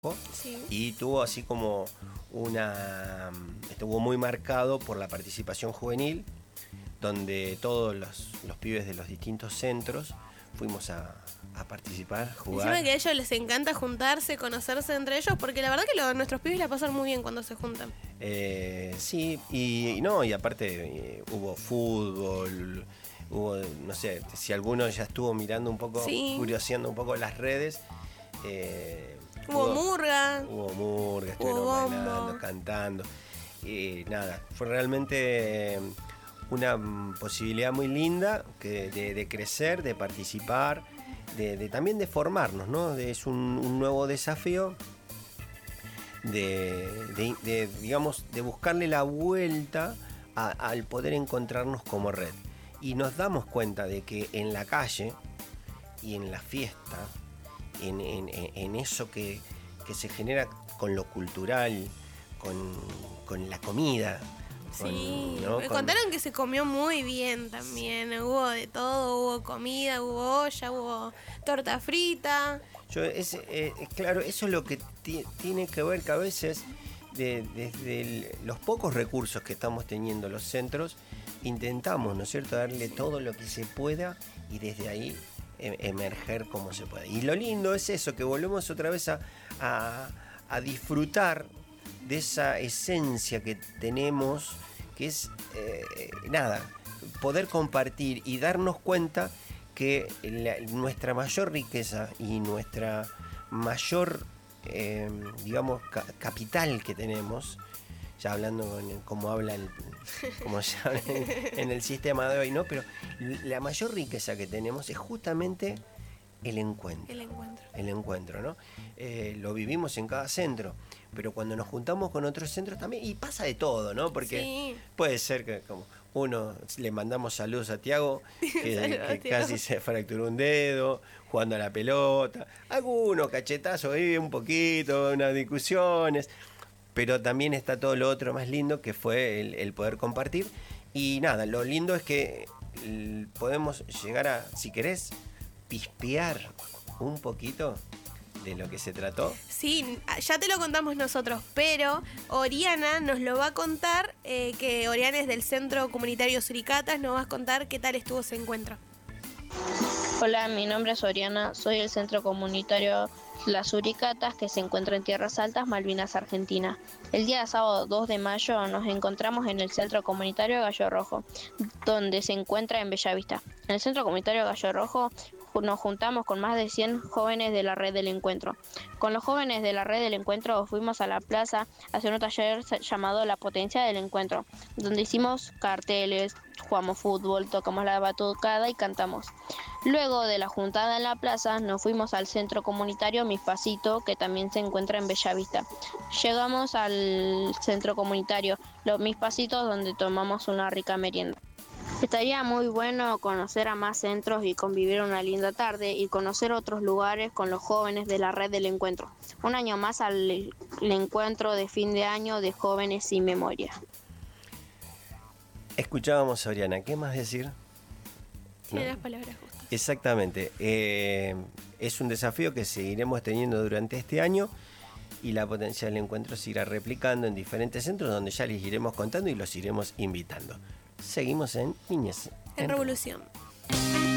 Sí. y tuvo así como estuvo muy marcado por la participación juvenil, donde todos los pibes de los distintos centros fuimos a participar, jugar. Encima que a ellos les encanta juntarse, conocerse entre ellos, porque la verdad que nuestros pibes la pasan muy bien cuando se juntan. Sí, y aparte hubo fútbol, hubo, no sé, si alguno ya estuvo mirando un poco, Sí. curioseando un poco las redes. Hubo murga. Estuvieron bombo. bailando, cantando. Nada, fue realmente una posibilidad muy linda de crecer, de participar, también de formarnos, ¿no? Es un nuevo desafío digamos, de buscarle la vuelta al poder encontrarnos como red. Y nos damos cuenta de que en la calle y en la fiesta, en eso que se genera con lo cultural, con la comida. Sí, ¿no? me contaron que se comió muy bien también. Hubo de todo, hubo comida, hubo olla, hubo torta frita. Claro, eso es lo que tiene que ver que a veces, desde los pocos recursos que estamos teniendo los centros, intentamos, ¿no es cierto?, darle todo lo que se pueda y desde ahí emerger como se puede. Y lo lindo es eso, que volvemos otra vez a disfrutar de esa esencia que tenemos, que es poder compartir y darnos cuenta que nuestra mayor riqueza y nuestra mayor digamos capital que tenemos, ya hablando como se habla en el sistema de hoy, ¿no? Pero la mayor riqueza que tenemos es justamente el encuentro. El encuentro, ¿no? Lo vivimos en cada centro, pero cuando nos juntamos con otros centros también, y pasa de todo, ¿no? Porque sí, puede ser que como uno, le mandamos saludos a Tiago, que casi se fracturó un dedo jugando a la pelota, algunos cachetazos ahí, un poquito, unas discusiones, pero también está todo lo otro más lindo, que fue el poder compartir. Y nada, lo lindo es que podemos llegar a, si querés, pispear un poquito de lo que se trató. Sí, ya te lo contamos nosotros, pero Oriana nos lo va a contar, que Oriana es del Centro Comunitario Suricatas, nos va a contar qué tal estuvo ese encuentro. Hola, mi nombre es Oriana, soy del Centro Comunitario Las Suricatas, que se encuentra en Tierras Altas, Malvinas, Argentina. El día sábado 2 de mayo nos encontramos en el Centro Comunitario Gallo Rojo, donde se encuentra en Bellavista. En el Centro Comunitario Gallo Rojo nos juntamos con más de 100 jóvenes de la Red del Encuentro. Con los jóvenes de la Red del Encuentro fuimos a la plaza a hacer un taller llamado La Potencia del Encuentro, donde hicimos carteles, jugamos fútbol, tocamos la batucada y cantamos. Luego de la juntada en la plaza nos fuimos al Centro Comunitario Mis Pasitos, que también se encuentra en Bellavista. Llegamos al Centro Comunitario Mis Pasitos, donde tomamos una rica merienda. Estaría muy bueno conocer a más centros y convivir una linda tarde y conocer otros lugares con los jóvenes de la Red del Encuentro. Un año más al encuentro de fin de año de Jóvenes sin Memoria. Escuchábamos a Oriana, ¿qué más decir? Tiene las palabras justas. Exactamente. Es un desafío que seguiremos teniendo durante este año, y la Potencia del Encuentro se irá replicando en diferentes centros, donde ya les iremos contando y los iremos invitando. Seguimos en Niñez en Revolución.